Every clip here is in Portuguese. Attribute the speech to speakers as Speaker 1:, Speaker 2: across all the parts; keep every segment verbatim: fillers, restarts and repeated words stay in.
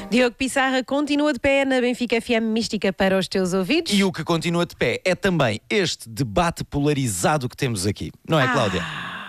Speaker 1: Diogo Pissarra continua de pé na Benfica F M Mística para os teus ouvidos.
Speaker 2: E o que continua de pé é também este debate polarizado que temos aqui. Não é,
Speaker 1: Ah.
Speaker 2: Cláudia?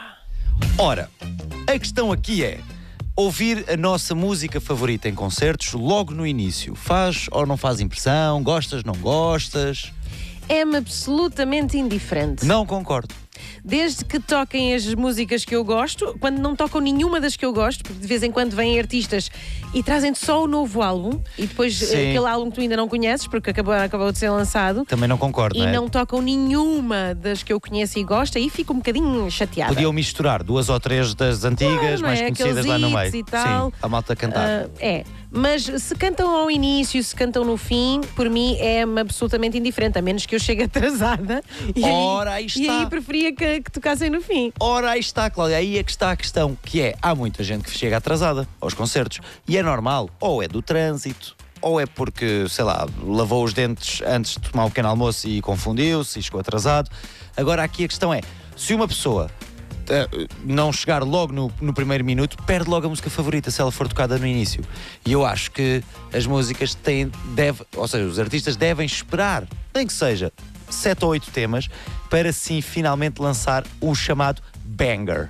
Speaker 2: Ora, a questão aqui é ouvir a nossa música favorita em concertos logo no início. Faz ou não faz impressão? Gostas, não gostas?
Speaker 1: É-me absolutamente indiferente.
Speaker 2: Não concordo.
Speaker 1: Desde que toquem as músicas que eu gosto, quando não tocam nenhuma das que eu gosto, porque de vez em quando vêm artistas e trazem-te só o novo álbum e depois
Speaker 2: Sim.
Speaker 1: aquele álbum que tu ainda não conheces, porque acabou, acabou de ser lançado.
Speaker 2: Também não concordo,
Speaker 1: E
Speaker 2: não é?
Speaker 1: não tocam nenhuma das que eu conheço e gosto, aí fico um bocadinho chateada.
Speaker 2: Podiam misturar duas ou três das antigas,
Speaker 1: Claro, não
Speaker 2: mais
Speaker 1: é?
Speaker 2: conhecidas
Speaker 1: Aqueles
Speaker 2: lá no
Speaker 1: hits
Speaker 2: meio.
Speaker 1: e tal.
Speaker 2: Sim, a malta cantar.
Speaker 1: Ah, é, mas se cantam ao início, se cantam no fim, por mim é-me absolutamente indiferente, a menos que eu chegue atrasada. E
Speaker 2: Ora, aí
Speaker 1: aí,
Speaker 2: está.
Speaker 1: E aí preferia que, que tocassem no fim.
Speaker 2: Ora, aí está, Cláudia, aí é que está a questão, que é, há muita gente que chega atrasada aos concertos, e é normal, ou é do trânsito, ou é porque, sei lá, lavou os dentes antes de tomar um pequeno almoço e confundiu-se e chegou atrasado. Agora aqui a questão é, se uma pessoa uh, não chegar logo no, no primeiro minuto, perde logo a música favorita se ela for tocada no início. E eu acho que as músicas têm, deve, ou seja, os artistas devem esperar, nem que seja sete ou oito temas, para sim finalmente lançar o chamado banger.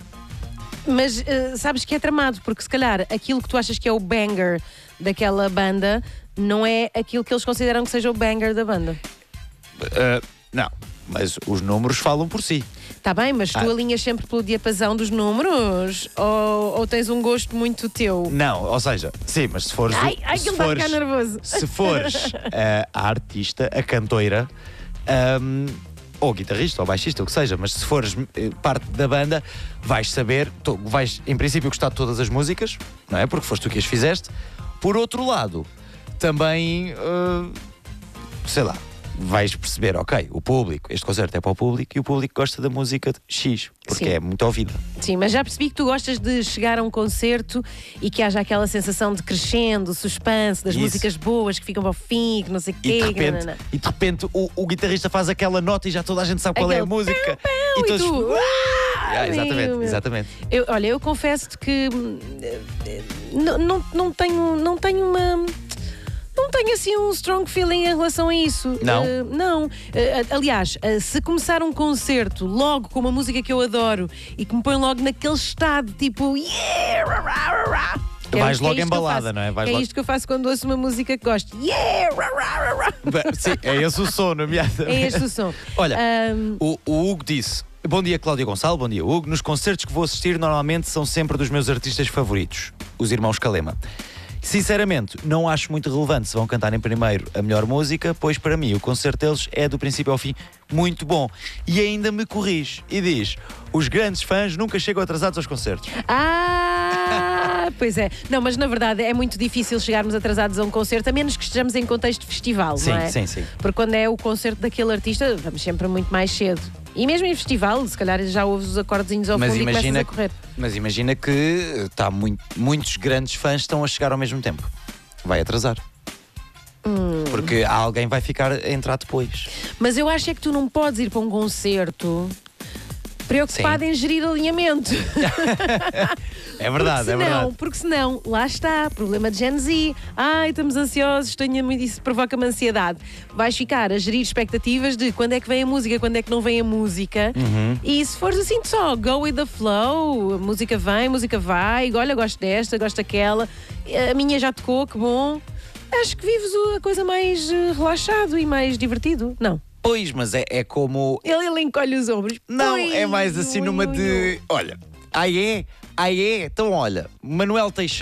Speaker 1: Mas uh, sabes que é tramado, porque se calhar aquilo que tu achas que é o banger daquela banda não é aquilo que eles consideram que seja o banger da banda.
Speaker 2: Uh, não, mas os números falam por si.
Speaker 1: Está bem, mas tu
Speaker 2: Ah.
Speaker 1: alinhas sempre pelo diapasão dos números? Ou, ou tens um gosto muito teu?
Speaker 2: Não, ou seja, sim, mas se fores. o-
Speaker 1: Ai, ai,
Speaker 2: se
Speaker 1: que ele vai
Speaker 2: fores,
Speaker 1: ficar nervoso.
Speaker 2: Se fores uh, a artista, a cantora, um, ou guitarrista, ou baixista, o que seja, mas se fores uh, parte da banda, vais saber, tu, vais em princípio gostar de todas as músicas, não é? Porque foste tu que as fizeste. Por outro lado, também, uh, sei lá, vais perceber, ok, o público, este concerto é para o público e o público gosta da música de X, porque
Speaker 1: Sim.
Speaker 2: é muito ouvida.
Speaker 1: Sim, mas já percebi que tu gostas de chegar a um concerto e que haja aquela sensação de crescendo, suspense, das
Speaker 2: Isso.
Speaker 1: músicas boas que ficam ao fim, que não sei o quê.
Speaker 2: E de
Speaker 1: que
Speaker 2: repente,
Speaker 1: nanana.
Speaker 2: e de repente o, o guitarrista faz aquela nota e já toda a gente sabe qual é a
Speaker 1: Aquele
Speaker 2: música.
Speaker 1: e
Speaker 2: todos-
Speaker 1: tu,
Speaker 2: Ah,
Speaker 1: "Uau!"
Speaker 2: exatamente,
Speaker 1: Meu.
Speaker 2: exatamente.
Speaker 1: Eu, olha, eu confesso-te que hum, eh, não, não, não tenho, não tenho uma. Não tenho assim um strong feeling em relação a isso.
Speaker 2: Não?
Speaker 1: Eh, não. Eh, aliás, eh, se começar um concerto logo com uma música que eu adoro e que me põe logo naquele estado tipo. Yeah! Rá, rá, rá, rá, que é
Speaker 2: Vais
Speaker 1: isto- que é
Speaker 2: logo
Speaker 1: isto que eu
Speaker 2: embalada,
Speaker 1: faço.
Speaker 2: não é? Vais
Speaker 1: Que é
Speaker 2: logo-
Speaker 1: isto que eu faço quando ouço uma música que gosto. Yeah! Rá, rá, rá, rá.
Speaker 2: Bem, sim, é esse o som, nomeadamente.
Speaker 1: É este o som.
Speaker 2: Olha,
Speaker 1: Ahm,
Speaker 2: o, o Hugo disse: bom dia, Cláudia Gonçalo, bom dia, Hugo. Nos concertos que vou assistir, normalmente são sempre dos meus artistas favoritos, os irmãos Calema. Sinceramente, não acho muito relevante se vão cantar em primeiro a melhor música, pois para mim o concerto deles é do princípio ao fim muito bom. E ainda me corrige e diz: os grandes fãs nunca chegam atrasados aos concertos.
Speaker 1: Ah, pois é. Não, mas na verdade é muito difícil chegarmos atrasados a um concerto, a menos que estejamos em contexto de festival,
Speaker 2: Sim,
Speaker 1: não é?
Speaker 2: sim, sim.
Speaker 1: Porque quando é o concerto daquele artista, vamos sempre muito mais cedo. E mesmo em festival, se calhar já ouves os acordezinhos ao
Speaker 2: Mas
Speaker 1: fundo e começas
Speaker 2: imagina,
Speaker 1: a correr.
Speaker 2: mas imagina que tá muito, muitos grandes fãs estão a chegar ao mesmo tempo. Vai atrasar.
Speaker 1: Hum.
Speaker 2: Porque alguém vai ficar a entrar depois.
Speaker 1: Mas eu acho é que tu não podes ir para um concerto preocupado em gerir alinhamento.
Speaker 2: É verdade,
Speaker 1: porque
Speaker 2: é
Speaker 1: senão,
Speaker 2: verdade.
Speaker 1: Porque senão, lá está, problema de Gen Z. Ai, estamos ansiosos, tenho, isso provoca-me ansiedade. Vais ficar a gerir expectativas de quando é que vem a música, quando é que não vem a música.
Speaker 2: Uhum.
Speaker 1: E se fores assim só, go with the flow, a música vem, a música vai, olha, gosto desta, gosto daquela, a minha já tocou, que bom. Acho que vives a coisa mais eh, relaxado e mais divertido. Não.
Speaker 2: Pois, mas é, é como.
Speaker 1: Ele, ele encolhe os ombros.
Speaker 2: Não,
Speaker 1: Ui,
Speaker 2: é mais assim
Speaker 1: ui,
Speaker 2: numa
Speaker 1: ui, ui.
Speaker 2: de. Olha, aí é, aí é. Então olha, Manuel Teixeira.